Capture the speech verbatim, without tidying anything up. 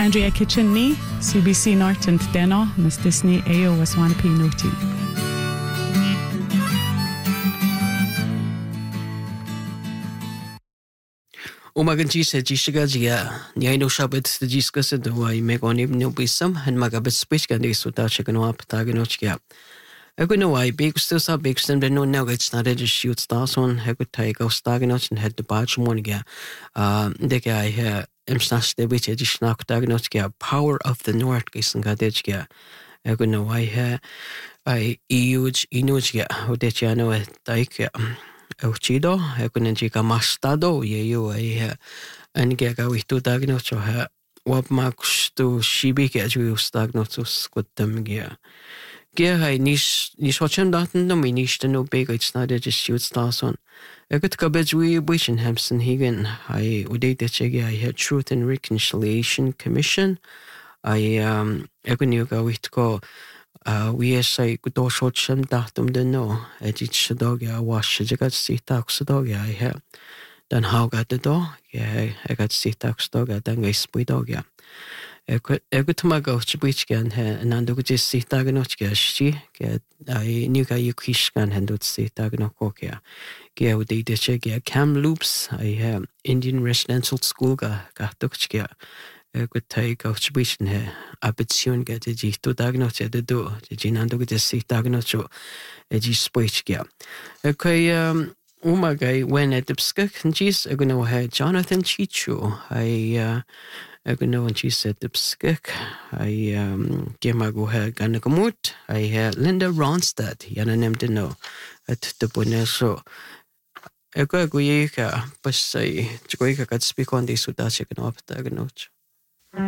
Andrea Kitchen ni, C B C Norton Deno, Miss Disney Ayo Waswanapi Noti. Umaganji sa jisga jia nyai no shabat the jiska sa dawai me goni no bisam han magabit speech kan de suta chikano aptagano chya. Ego no I big still sa big stand no now gets not just shoot stars on ego take aus stagano and head the batch morning ya. Uh de guy here im snash de bit just snack dagano chya power of the north gisan ga de chya. Ego no I here I huge inuchya o de chano like Chido, Economica Mastado, you a and Gaga with two diagnosis of her. What marks to she be as we stagnotus with them gear. Gear I nish nish watch him that no minish to no big it's not just shoot stars on. I got cabbage we wish in Hampson Hagen. I would date the cheggy I had Truth and Reconciliation Commission. I um Economica with go. Uh, we are say good or short some datum the no, at each dog I wash the got see tax dog I have. Then how got the dog? Yeah, I got see tax dog at then I spy dog ya. I could I could to my go to which can and I do just see tag not get she get I knew you kish can handle see tag no cock ya. Get with the check ya cam loops I have Indian residential school got got to Good take of Switzerland here. A bit soon get a G to diagnose at the door. The Ginando get a sick diagnose a G speech gear. Okay, um, Uma guy when at the skunk and G's are gonna have Jonathan Chicho. I, uh, I gonna when she said the skunk. I, um, gave my go ahead Ganagamut. I had Linda Ronstadt, Yana named to know at the bonnet show. I go, go, but say, Joyka got speak on this without checking off the diagnose.